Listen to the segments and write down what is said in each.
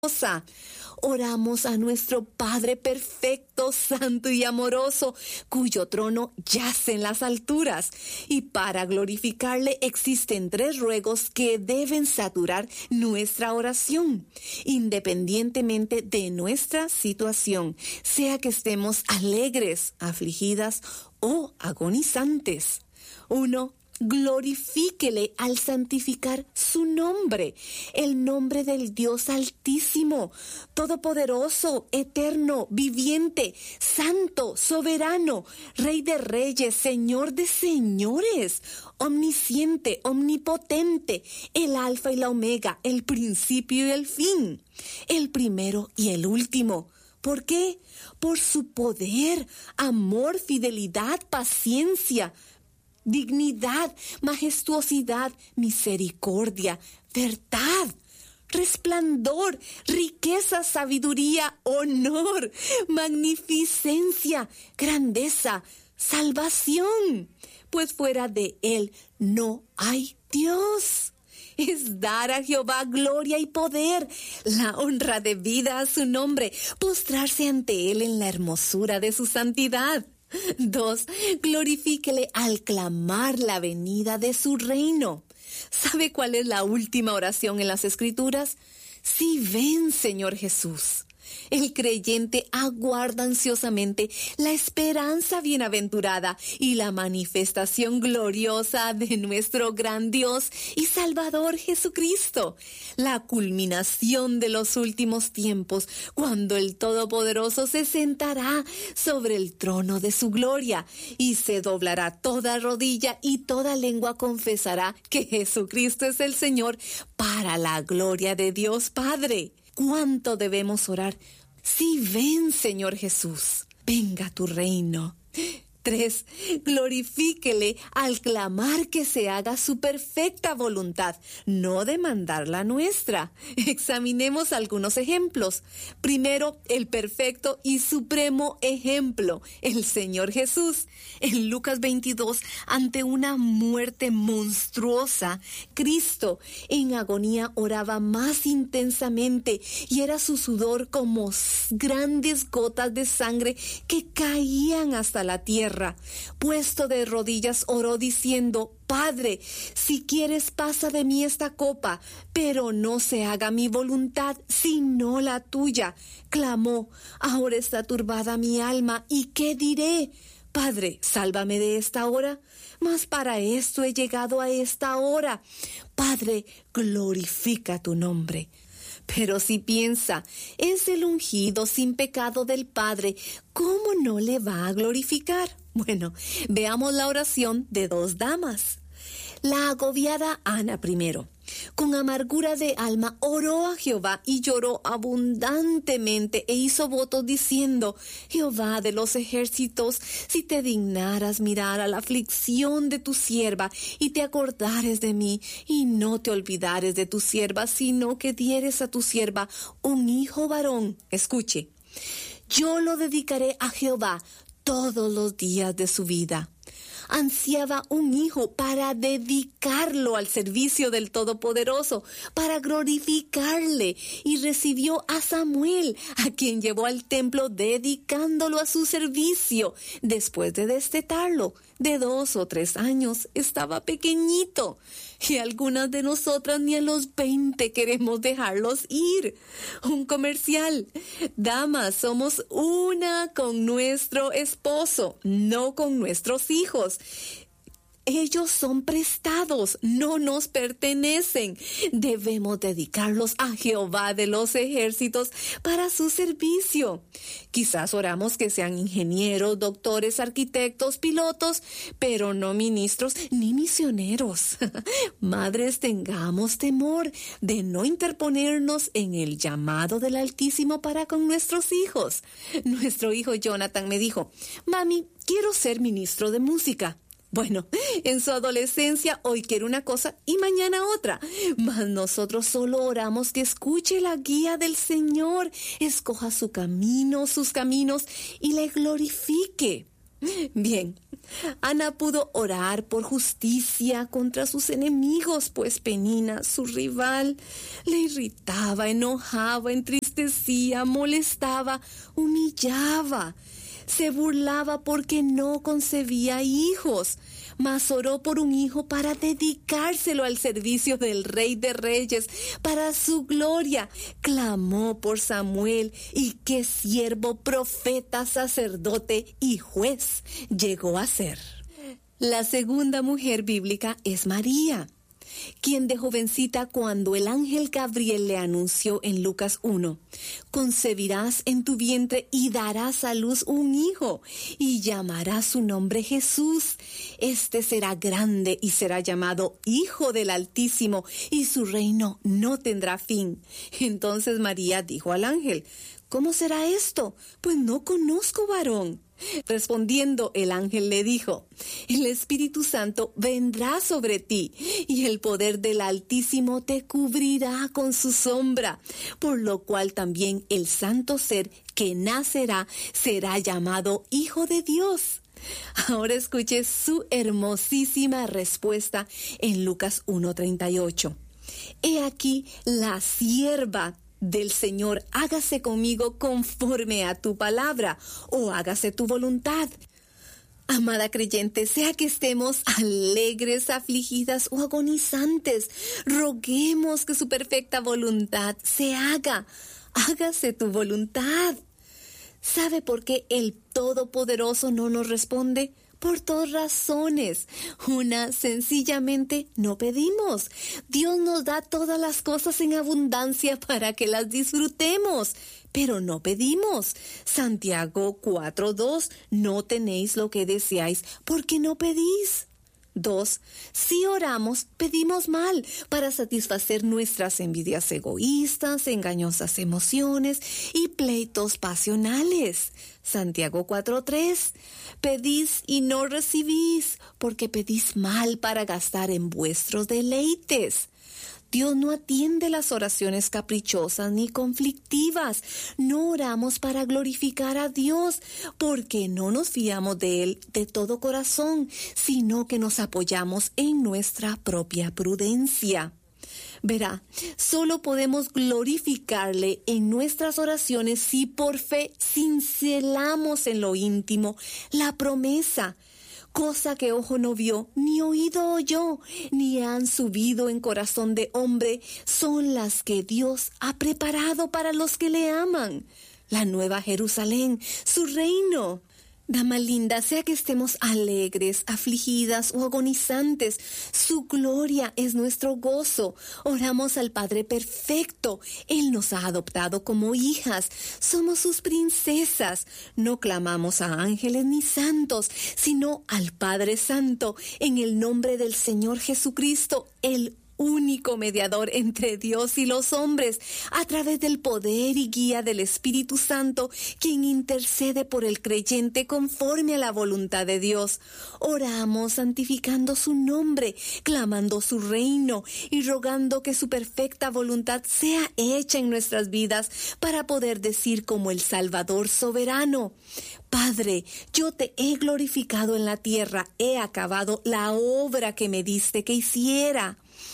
poderosa. Oramos a nuestro Padre perfecto, santo y amoroso, cuyo trono yace en las alturas. Y para glorificarle existen 3 ruegos que deben saturar nuestra oración, independientemente de nuestra situación, sea que estemos alegres, afligidas o agonizantes. 1. Glorifíquele al santificar su nombre, el nombre del Dios Altísimo, Todopoderoso, Eterno, Viviente, Santo, Soberano, Rey de Reyes, Señor de Señores, Omnisciente, Omnipotente, el Alfa y la Omega, el principio y el fin, el primero y el último. ¿Por qué? Por su poder, amor, fidelidad, paciencia, dignidad, majestuosidad, misericordia, verdad, resplandor, riqueza, sabiduría, honor, magnificencia, grandeza, salvación. Pues fuera de Él no hay Dios. Es dar a Jehová gloria y poder, la honra debida a su nombre, postrarse ante Él en la hermosura de su santidad. 2. Glorifíquele al clamar la venida de su reino. ¿Sabe cuál es la última oración en las Escrituras? Sí, ven, Señor Jesús. El creyente aguarda ansiosamente la esperanza bienaventurada y la manifestación gloriosa de nuestro gran Dios y Salvador Jesucristo, la culminación de los últimos tiempos, cuando el Todopoderoso se sentará sobre el trono de su gloria y se doblará toda rodilla y toda lengua confesará que Jesucristo es el Señor, para la gloria de Dios Padre. ¿Cuánto debemos orar? Sí, ven, Señor Jesús, venga tu reino. 3. Glorifíquele al clamar que se haga su perfecta voluntad, no demandar la nuestra. Examinemos algunos ejemplos. Primero, el perfecto y supremo ejemplo, el Señor Jesús. En Lucas 22, ante una muerte monstruosa, Cristo en agonía oraba más intensamente y era su sudor como grandes gotas de sangre que caían hasta la tierra. Puesto de rodillas oró diciendo: Padre, si quieres pasa de mí esta copa, pero no se haga mi voluntad sino la tuya. Clamó: ahora está turbada mi alma, ¿y qué diré? Padre, sálvame de esta hora, mas para esto he llegado a esta hora. Padre, glorifica tu nombre. Pero si piensa, es el ungido sin pecado del Padre, ¿cómo no le va a glorificar? Bueno, veamos la oración de 2 damas. La agobiada Ana primero, con amargura de alma, oró a Jehová y lloró abundantemente e hizo votos diciendo: Jehová de los ejércitos, si te dignaras mirar a la aflicción de tu sierva y te acordares de mí y no te olvidares de tu sierva, sino que dieres a tu sierva un hijo varón. Escuche, yo lo dedicaré a Jehová todos los días de su vida. Ansiaba un hijo para dedicarlo al servicio del Todopoderoso, para glorificarle, y recibió a Samuel, a quien llevó al templo dedicándolo a su servicio. Después de destetarlo, de 2 o 3 años, estaba pequeñito, y algunas de nosotras ni a los 20 queremos dejarlos ir. Un comercial. Damas, somos una con nuestro esposo, no con nuestros hijos. Ellos son prestados, no nos pertenecen. Debemos dedicarlos a Jehová de los ejércitos para su servicio. Quizás oramos que sean ingenieros, doctores, arquitectos, pilotos, pero no ministros ni misioneros. Madres, tengamos temor de no interponernos en el llamado del Altísimo para con nuestros hijos. Nuestro hijo Jonathan me dijo: Mami, quiero ser ministro de música. Bueno, en su adolescencia hoy quiere una cosa y mañana otra, mas nosotros solo oramos que escuche la guía del Señor, escoja su camino, sus caminos y le glorifique. Bien, Ana pudo orar por justicia contra sus enemigos, pues Penina, su rival, le irritaba, enojaba, entristecía, molestaba, humillaba. Se burlaba porque no concebía hijos, mas oró por un hijo para dedicárselo al servicio del Rey de Reyes, para su gloria. Clamó por Samuel, y qué siervo, profeta, sacerdote y juez llegó a ser. La segunda mujer bíblica es María, quien de jovencita, cuando el ángel Gabriel le anunció en Lucas 1, concebirás en tu vientre y darás a luz un hijo, y llamarás su nombre Jesús. Este será grande y será llamado Hijo del Altísimo, y su reino no tendrá fin. Entonces María dijo al ángel: ¿cómo será esto? Pues no conozco varón. Respondiendo, el ángel le dijo: el Espíritu Santo vendrá sobre ti, y el poder del Altísimo te cubrirá con su sombra, por lo cual también el santo ser que nacerá será llamado Hijo de Dios. Ahora escuche su hermosísima respuesta en Lucas 1:38. He aquí la sierva del Señor, hágase conmigo conforme a tu palabra, o hágase tu voluntad. Amada creyente, sea que estemos alegres, afligidas o agonizantes, roguemos que su perfecta voluntad se haga. Hágase tu voluntad. ¿Sabe por qué el Todopoderoso no nos responde? Por dos razones. Una, sencillamente no pedimos. Dios nos da todas las cosas en abundancia para que las disfrutemos, pero no pedimos. Santiago 4:2, no tenéis lo que deseáis porque no pedís. 2. Si oramos, pedimos mal para satisfacer nuestras envidias egoístas, engañosas emociones y pleitos pasionales. Santiago 4:3. Pedís y no recibís, porque pedís mal para gastar en vuestros deleites. Dios no atiende las oraciones caprichosas ni conflictivas. No oramos para glorificar a Dios, porque no nos fiamos de Él de todo corazón, sino que nos apoyamos en nuestra propia prudencia. Verá, solo podemos glorificarle en nuestras oraciones si por fe cincelamos en lo íntimo la promesa, cosa que ojo no vio, ni oído oyó, ni han subido en corazón de hombre, son las que Dios ha preparado para los que le aman. La nueva Jerusalén, su reino. Dama linda, sea que estemos alegres, afligidas o agonizantes, su gloria es nuestro gozo. Oramos al Padre perfecto. Él nos ha adoptado como hijas. Somos sus princesas. No clamamos a ángeles ni santos, sino al Padre Santo, en el nombre del Señor Jesucristo, el único mediador entre Dios y los hombres, a través del poder y guía del Espíritu Santo, quien intercede por el creyente conforme a la voluntad de Dios. Oramos santificando su nombre, clamando su reino y rogando que su perfecta voluntad sea hecha en nuestras vidas para poder decir como el Salvador soberano: Padre, yo te he glorificado en la tierra, he acabado la obra que me diste que hiciera.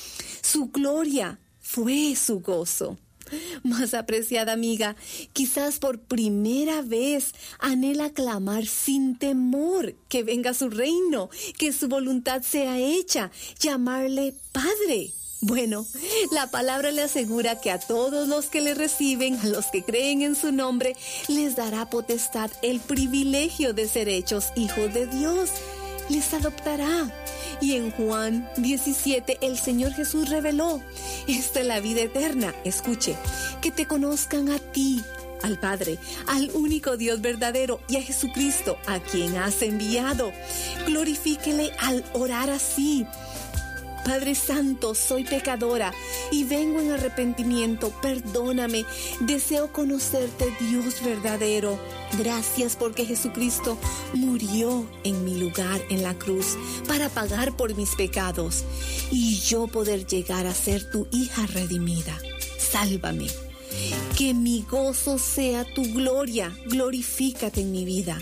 Su gloria fue su gozo. Más apreciada amiga, quizás por primera vez anhela clamar sin temor que venga su reino, que su voluntad sea hecha, llamarle Padre. Bueno, la palabra le asegura que a todos los que le reciben, a los que creen en su nombre, les dará potestad, el privilegio de ser hechos hijos de Dios. Les adoptará. Y en Juan 17 el Señor Jesús reveló: esta es la vida eterna. Escuche, que te conozcan a ti, al Padre, al único Dios verdadero, y a Jesucristo, a quien has enviado. Glorifíquele al orar así: Padre Santo, soy pecadora y vengo en arrepentimiento, perdóname, deseo conocerte, Dios verdadero. Gracias porque Jesucristo murió en mi lugar en la cruz para pagar por mis pecados y yo poder llegar a ser tu hija redimida. Sálvame. Que mi gozo sea tu gloria, glorifícate en mi vida.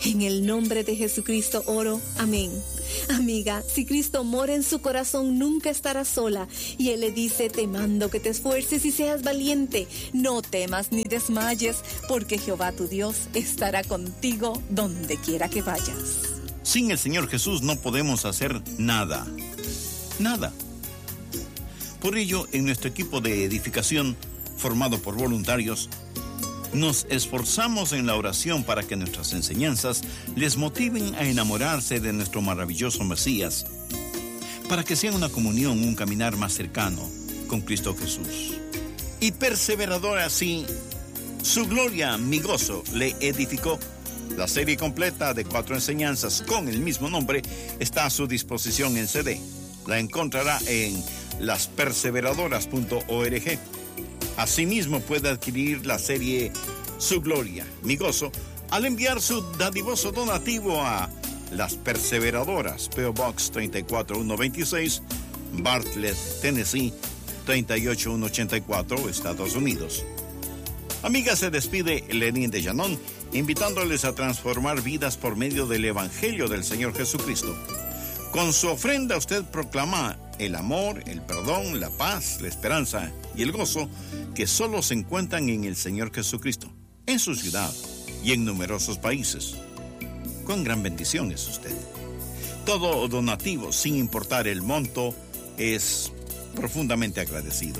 En el nombre de Jesucristo oro. Amén. Amiga, si Cristo mora en su corazón, nunca estarás sola. Y Él le dice, te mando que te esfuerces y seas valiente. No temas ni desmayes, porque Jehová tu Dios estará contigo donde quiera que vayas. Sin el Señor Jesús no podemos hacer nada. Nada. Por ello, en nuestro equipo de edificación, formado por voluntarios, nos esforzamos en la oración para que nuestras enseñanzas les motiven a enamorarse de nuestro maravilloso Mesías, para que sea una comunión, un caminar más cercano con Cristo Jesús. Y perseverador así, su gloria, mi gozo, le edificó. La serie completa de 4 enseñanzas con el mismo nombre está a su disposición en CD. La encontrará en lasperseveradoras.org. Asimismo puede adquirir la serie Su Gloria, Mi Gozo, al enviar su dadivoso donativo a Las Perseveradoras, P.O. Box 34126, Bartlett, Tennessee 38184, Estados Unidos. Amiga, se despide Lenín de Llanón, invitándoles a transformar vidas por medio del Evangelio del Señor Jesucristo. Con su ofrenda usted proclama el amor, el perdón, la paz, la esperanza y el gozo que solo se encuentran en el Señor Jesucristo, en su ciudad y en numerosos países. Con gran bendición es usted. Todo donativo, sin importar el monto, es profundamente agradecido.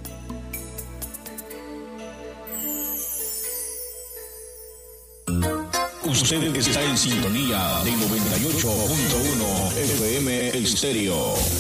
Usted está en sintonía de 98.1 FM Estéreo.